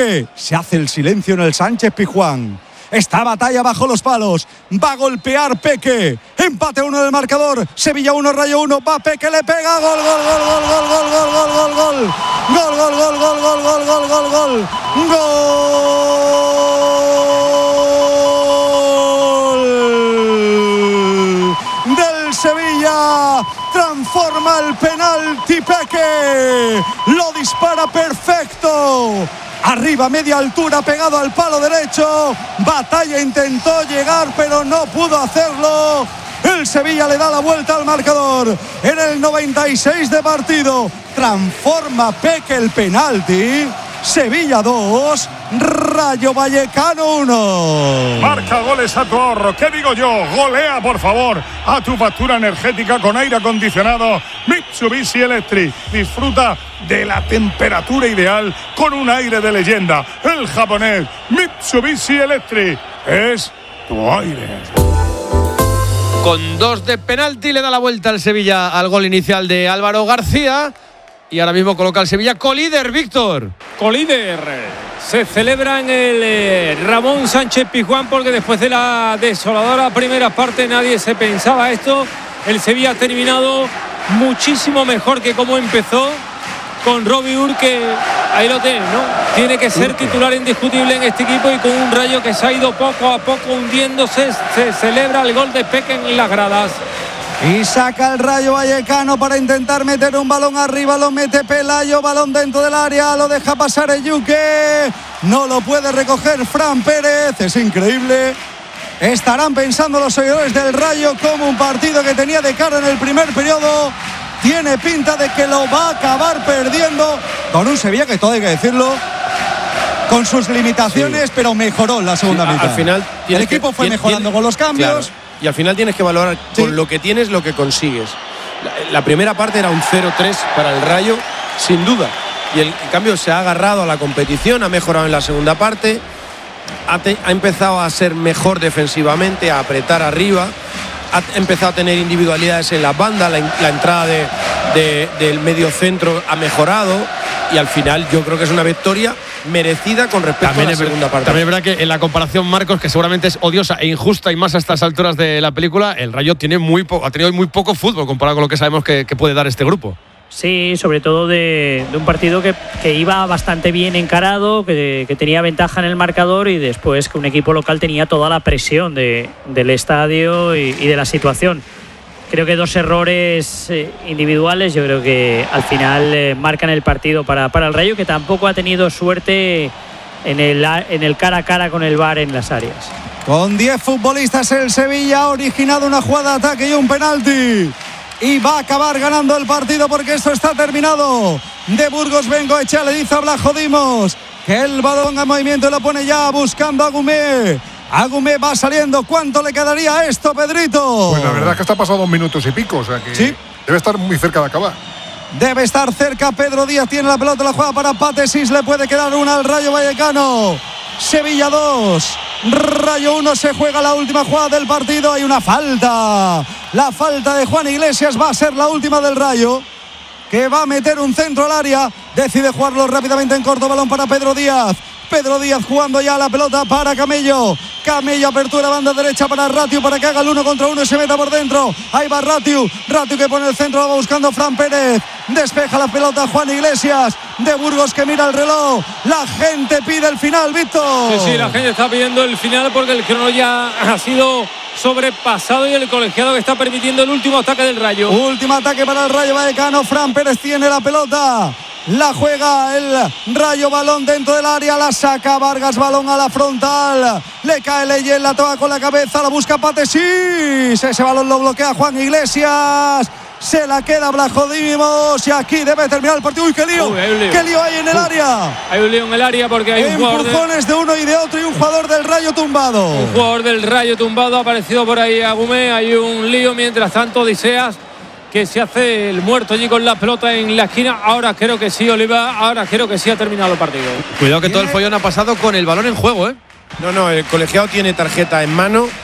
Peque. Se hace el silencio en el Sánchez Pizjuán. Esta batalla bajo los palos. Va a golpear Peque. Empate 1 del marcador. Sevilla 1, Rayo 1. Va Peque, le pega. Gol, gol, gol, gol, gol, gol, gol, gol, gol, gol. Gol, gol, gol, gol, gol, gol, gol, gol, gol. Gol del Sevilla. Transforma el penalti Peque. Lo dispara perfecto. Arriba, media altura, pegado al palo derecho. Batalla intentó llegar, pero no pudo hacerlo. El Sevilla le da la vuelta al marcador. En el 96 de partido, transforma Peque el penalti. Sevilla 2, Rayo Vallecano 1. Marca goles a tu ahorro. ¿Qué digo yo? Golea, por favor, a tu factura energética con aire acondicionado Mitsubishi Electric. Disfruta de la temperatura ideal con un aire de leyenda. El japonés Mitsubishi Electric es tu aire. Con 2 de penalti le da la vuelta al Sevilla al gol inicial de Álvaro García. Y ahora mismo coloca al Sevilla colíder, Víctor. Colíder. Se celebra en el Ramón Sánchez Pizjuán porque después de la desoladora primera parte nadie se pensaba esto. El Sevilla ha terminado muchísimo mejor que como empezó, con Robbie Urque. Ahí lo tiene, ¿no? Tiene que ser titular indiscutible en este equipo, y con un Rayo que se ha ido poco a poco hundiéndose. Se celebra el gol de Peque en las gradas. Y saca el Rayo Vallecano para intentar meter un balón arriba. Lo mete Pelayo, balón dentro del área. Lo deja pasar el Yuque. No lo puede recoger Fran Pérez. Es increíble. Estarán pensando los seguidores del Rayo como un partido que tenía de cara en el primer periodo tiene pinta de que lo va a acabar perdiendo, con un Sevilla que todo hay que decirlo, con sus limitaciones, sí, pero mejoró en la segunda mitad. Al final el equipo fue mejorando con los cambios. Claro. Y al final tienes que valorar con lo que tienes, lo que consigues. La primera parte era un 0-3 para el Rayo, sin duda. Y en cambio se ha agarrado a la competición, ha mejorado en la segunda parte, ha empezado a ser mejor defensivamente, a apretar arriba, ha empezado a tener individualidades en las bandas, la entrada del medio centro ha mejorado, y al final yo creo que es una victoria merecida con respecto a la segunda parte. También es verdad que en la comparación, Marcos, que seguramente es odiosa e injusta y más a estas alturas de la película, el Rayo ha tenido muy poco fútbol comparado con lo que sabemos que puede dar este grupo. Sí, sobre todo de un partido que iba bastante bien encarado, que tenía ventaja en el marcador, y después que un equipo local tenía toda la presión del estadio y de la situación. Creo que 2 errores individuales, yo creo que al final marcan el partido para el Rayo, que tampoco ha tenido suerte en el cara a cara con el VAR en las áreas. Con 10 futbolistas el Sevilla ha originado una jugada de ataque y un penalti, y va a acabar ganando el partido porque esto está terminado. De Burgos Bengoechea le dice a Blajo Dimos que el balón en movimiento, lo pone ya buscando a Agumé. Agumé va saliendo. ¿Cuánto le quedaría a esto, Pedrito? Pues la verdad es que está pasado 2 minutos y pico, o sea que sí, debe estar muy cerca de acabar. Debe estar cerca. Pedro Díaz tiene la pelota, la juega para Patesis, le puede quedar una al Rayo Vallecano. Sevilla 2, Rayo 1. Se juega la última jugada del partido. Hay una falta. La falta de Juan Iglesias va a ser la última del Rayo, que va a meter un centro al área. Decide jugarlo rápidamente en corto, balón para Pedro Díaz. Pedro Díaz jugando ya la pelota para Camello. Camello, apertura banda derecha para Ratiu para que haga el 1 contra 1 y se meta por dentro. Ahí va Ratiu que pone el centro, va buscando Fran Pérez. Despeja la pelota Juan Iglesias. De Burgos que mira el reloj. La gente pide el final, Víctor. Sí, la gente está pidiendo el final porque el crono ya ha sido sobrepasado, y el colegiado que está permitiendo el último ataque del Rayo. Último ataque para el Rayo Vallecano. Fran Pérez tiene la pelota. La juega el Rayo, balón dentro del área, la saca Vargas, balón a la frontal, le cae Leyen, la toca con la cabeza, la busca Patesis, ese balón lo bloquea Juan Iglesias, se la queda Blajo Dimos, y aquí debe terminar el partido. ¡Uy, qué lío! ¡Qué lío hay en el área! Hay un lío en el área porque hay empujones de uno y de otro, y un jugador del Rayo tumbado. Un jugador del Rayo tumbado, ha aparecido por ahí Agumé, hay un lío. Mientras tanto, Odiseas, que se hace el muerto allí con la pelota en la esquina. Ahora creo que sí, Oliva, ahora creo que sí ha terminado el partido. Cuidado que todo el follón ha pasado con el balón en juego, ¿eh? No, el colegiado tiene tarjeta en mano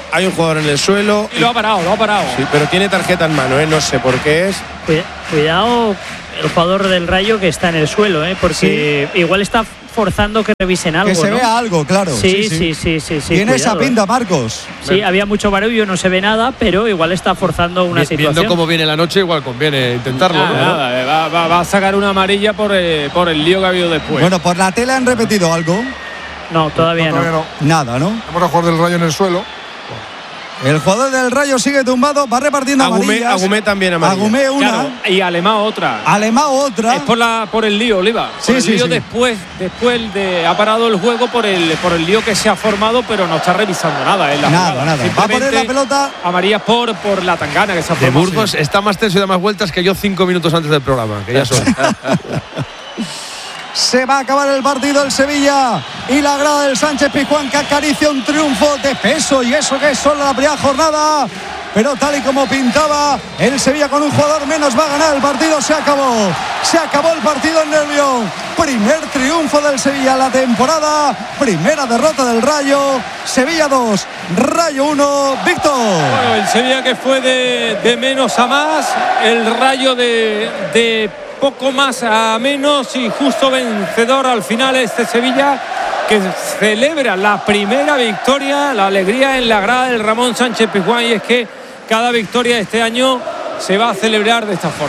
hay un jugador en el suelo. Y lo ha parado. Sí, pero tiene tarjeta en mano, no sé por qué es. Cuidado el jugador del Rayo que está en el suelo, porque igual está forzando que revisen algo. Que se vea algo, claro. Sí. Tiene esa pinta, Marcos. Sí, había mucho barullo, no se ve nada, pero igual está forzando una situación. Viendo cómo viene la noche, igual conviene intentarlo. Va a sacar una amarilla por el lío que ha habido después. Bueno, por la tele han repetido algo. No, todavía no. Nada, ¿no? Vamos a jugar del Rayo en el suelo. El jugador del Rayo sigue tumbado, va repartiendo amarillas. Agumé también amarilla. Agumé una. Claro, y Alemán otra. otra. Es por el lío, Oliva. Por el lío. Después ha parado el juego por el lío que se ha formado, pero no está revisando nada en la jugada. Nada. Va a poner la pelota. Amarillas por la tangana que se ha De formado. Burgos está más tenso y da más vueltas que yo 5 minutos antes del programa, que ya son. Se va a acabar el partido el Sevilla y la grada del Sánchez Pizjuán que acaricia un triunfo de peso, y eso que es solo la primera jornada, pero tal y como pintaba el Sevilla con un jugador menos va a ganar el partido. Se acabó el partido en Nervión. Primer triunfo del Sevilla en la temporada, primera derrota del Rayo. Sevilla 2, Rayo 1. Víctor. Bueno, el Sevilla que fue de menos a más, el Rayo de poco más a menos y justo vencedor al final este Sevilla, que celebra la primera victoria, la alegría en la grada del Ramón Sánchez Pizjuán, y es que cada victoria de este año se va a celebrar de esta forma.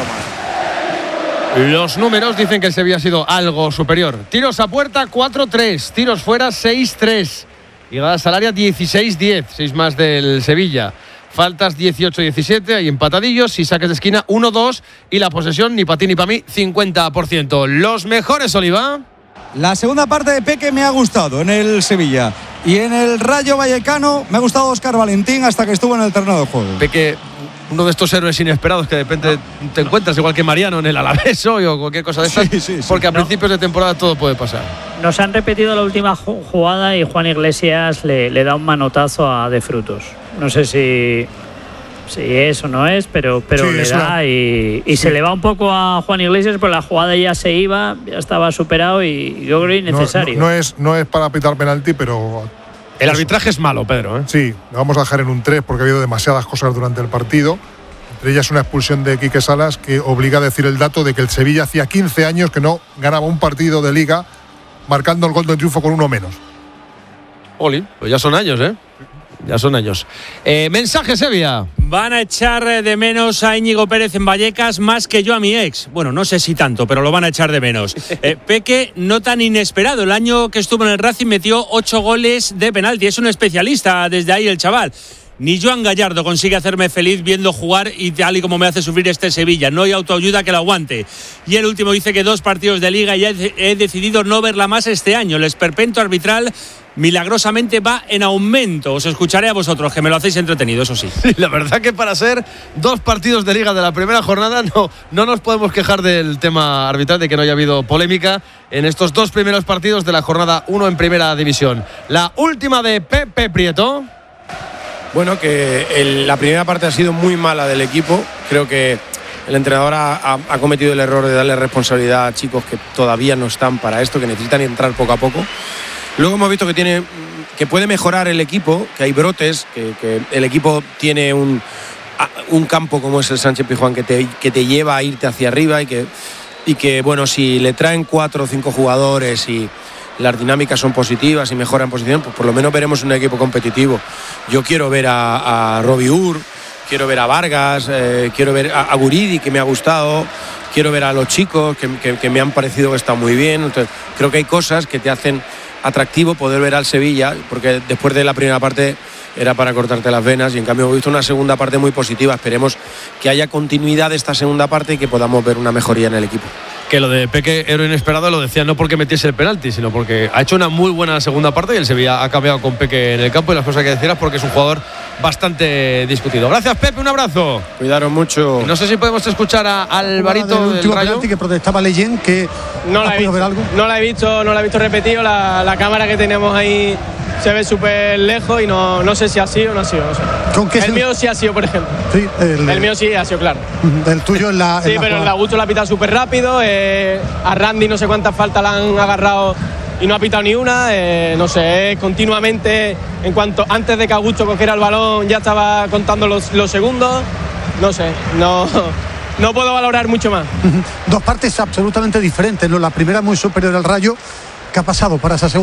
Los números dicen que el Sevilla ha sido algo superior. Tiros a puerta 4-3, tiros fuera 6-3, llegadas al área 16-10, 6 más del Sevilla. Faltas 18-17, hay empatadillos y saques de esquina 1-2, y la posesión ni para ti ni para mí 50%. Los mejores, Oliva. La segunda parte de Peque me ha gustado en el Sevilla, y en el Rayo Vallecano me ha gustado Óscar Valentín hasta que estuvo en el terreno de juego. Peque, uno de estos héroes inesperados que de repente te encuentras, igual que Mariano en el Alavés hoy o cualquier cosa de estas, porque a principios de temporada todo puede pasar. Nos han repetido la última jugada y Juan Iglesias le da un manotazo a De Frutos. No sé si es o no es, pero le da y se le va un poco a Juan Iglesias, pero la jugada ya se iba, ya estaba superado y yo creo innecesario. No es para pitar penalti, pero El arbitraje es malo, Pedro, ¿eh? Sí, lo vamos a dejar en un 3 porque ha habido demasiadas cosas durante el partido. Entre ellas una expulsión de Quique Salas que obliga a decir el dato de que el Sevilla hacía 15 años que no ganaba un partido de Liga marcando el gol de triunfo con uno menos. Oli, pues ya son años, ¿eh? Ya son años. Mensaje, Sevilla. Van a echar de menos a Íñigo Pérez en Vallecas más que yo a mi ex. Bueno, no sé si tanto, pero lo van a echar de menos. Peque, no tan inesperado. El año que estuvo en el Racing metió 8 goles de penalti. Es un especialista desde ahí el chaval. Ni Joan Gallardo consigue hacerme feliz viendo jugar y tal y como me hace sufrir este Sevilla. No hay autoayuda que lo aguante. Y el último dice que 2 partidos de Liga y he decidido no verla más este año. El esperpento arbitral milagrosamente va en aumento. Os escucharé a vosotros, que me lo hacéis entretenido, eso sí. Sí, la verdad que para ser 2 partidos de Liga de la primera jornada no nos podemos quejar del tema arbitral, de que no haya habido polémica en estos 2 primeros partidos de la jornada 1 en Primera División. La última de Pepe Prieto. Bueno, que la primera parte ha sido muy mala del equipo. Creo que el entrenador ha cometido el error de darle responsabilidad a chicos que todavía no están para esto, que necesitan entrar poco a poco. Luego hemos visto que puede mejorar el equipo, que hay brotes, que el equipo tiene un campo como es el Sánchez Pizjuán que te lleva a irte hacia arriba y que bueno, si le traen 4 o 5 jugadores y las dinámicas son positivas y mejoran posición, pues por lo menos veremos un equipo competitivo. Yo quiero ver a Robbie Ur, quiero ver a Vargas, quiero ver a Guridi, que me ha gustado, quiero ver a los chicos que me han parecido que están muy bien. Entonces, creo que hay cosas que te hacen atractivo poder ver al Sevilla, porque después de la primera parte era para cortarte las venas y en cambio hemos visto una segunda parte muy positiva. Esperemos que haya continuidad de esta segunda parte y que podamos ver una mejoría en el equipo. Que lo de Peque era inesperado, lo decía no porque metiese el penalti, sino porque ha hecho una muy buena segunda parte y el Sevilla ha cambiado con Peque en el campo, y las cosas que decías porque es un jugador bastante discutido. Gracias, Pepe, un abrazo. Cuidaros mucho. No sé si podemos escuchar a Alvarito del Rayo. Que protestaba Leyen, que no la he visto, ver algo. no la he visto repetido. La cámara que tenemos ahí se ve súper lejos y no sé si ha sido o no ha sido. No sé. ¿Con qué el mío sí ha sido, por ejemplo. Sí, el mío sí ha sido, claro. El tuyo en la. Sí, pero el de Augusto la ha pitado súper rápido. A Randy no sé cuántas faltas la han agarrado no ha pitado ni una. No sé, continuamente, antes de que Augusto cogiera el balón ya estaba contando los segundos. No sé, no puedo valorar mucho más. Dos partes absolutamente diferentes, ¿no? La primera muy superior al Rayo. ¿Qué ha pasado para esa segunda?